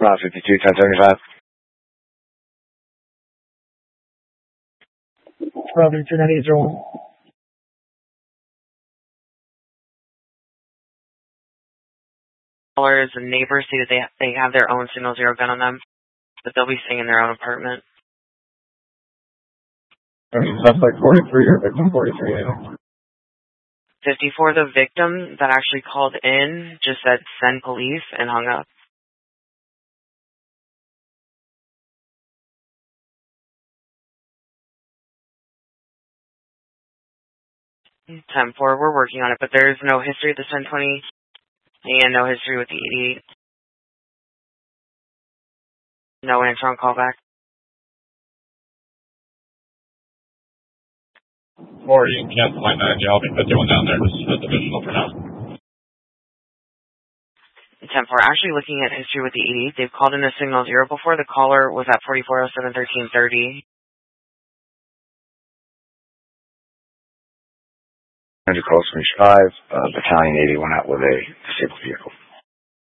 Route 52, 1075. Route 52, 9801. Callers and neighbors see that they have their own signal zero gun on them, but they'll be staying in their own apartment. That's like 43 or victim 43. 54, the victim that actually called in just said send police and hung up. 10-4, we're working on it, but there's no history at the 1020 and no history with the 88. No answer on callback. Or you can cancel my 90. I'll be put you one down there. This is the divisional for now. 10-4, actually looking at history with the 88, they've called in a signal zero before. The caller was at 4407 1330. 100 calls from each 5. Battalion 80 went out with a disabled vehicle.